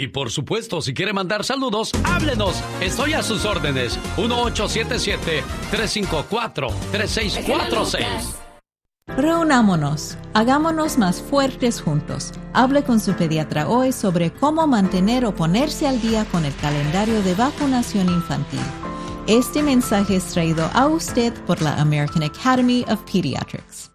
y por supuesto, si quiere mandar saludos, háblenos. Estoy a sus órdenes. 1877-354-3646. Reunámonos, hagámonos más fuertes juntos. Hable con su pediatra hoy sobre cómo mantener o ponerse al día con el calendario de vacunación infantil. Este mensaje es traído a usted por la American Academy of Pediatrics.